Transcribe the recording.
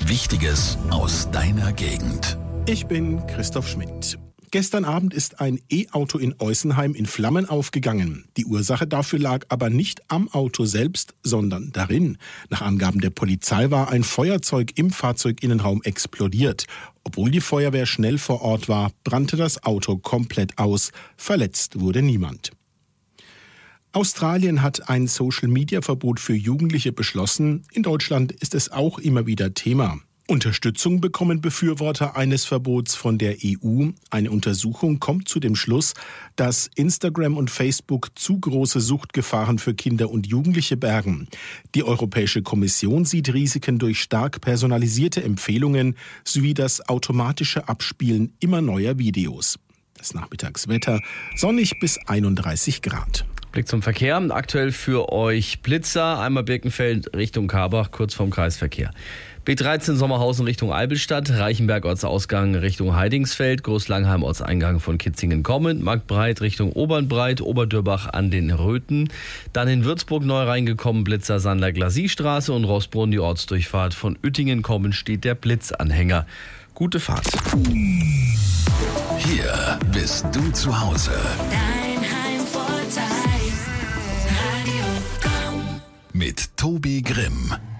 Wichtiges aus deiner Gegend. Ich bin Christoph Schmidt. Gestern Abend ist ein E-Auto in Eusenheim in Flammen aufgegangen. Die Ursache dafür lag aber nicht am Auto selbst, sondern darin. Nach Angaben der Polizei war ein Feuerzeug im Fahrzeuginnenraum explodiert. Obwohl die Feuerwehr schnell vor Ort war, brannte das Auto komplett aus. Verletzt wurde niemand. Australien hat ein Social-Media-Verbot für Jugendliche beschlossen. In Deutschland ist es auch immer wieder Thema. Unterstützung bekommen Befürworter eines Verbots von der EU. Eine Untersuchung kommt zu dem Schluss, dass Instagram und Facebook zu große Suchtgefahren für Kinder und Jugendliche bergen. Die Europäische Kommission sieht Risiken durch stark personalisierte Empfehlungen sowie das automatische Abspielen immer neuer Videos. Das Nachmittagswetter sonnig bis 31 Grad. Blick zum Verkehr. Aktuell für euch Blitzer. Einmal Birkenfeld Richtung Karbach, kurz vorm Kreisverkehr. B13 Sommerhausen Richtung Albelstadt, Reichenberg Ortsausgang Richtung Heidingsfeld, Großlangheim Ortseingang von Kitzingen kommend, Marktbreit Richtung Obernbreit, Oberdürbach an den Röthen. Dann in Würzburg neu reingekommen, Blitzer Sandler Glasiestraße und Rossbrunn die Ortsdurchfahrt von Uettingen kommend steht der Blitzanhänger. Gute Fahrt. Hier bist du zu Hause. Dein Heimvorteil. Radio Komm. Mit Tobi Grimm.